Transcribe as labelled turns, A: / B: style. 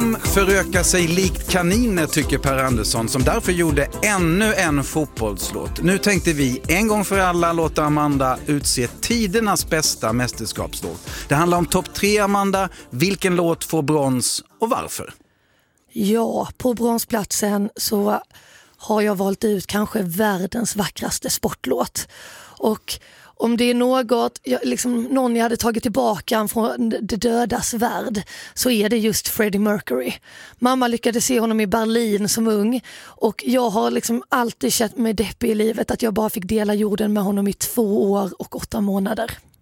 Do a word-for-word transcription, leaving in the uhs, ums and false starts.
A: De förökar sig likt kaniner, tycker Per Andersson, som därför gjorde ännu en fotbollslåt. Nu tänkte vi en gång för alla låta Amanda utse tidernas bästa mästerskapslåt. Det handlar om topp tre, Amanda. Vilken låt får brons och varför?
B: Ja, på bronsplatsen så har jag valt ut kanske världens vackraste sportlåt. Och om det är något, jag, liksom, någon jag hade tagit tillbaka från det dödas värld, så är det just Freddie Mercury. Mamma lyckades se honom i Berlin som ung, och jag har liksom alltid känt mig deppig i livet att jag bara fick dela jorden med honom i två år och åtta månader.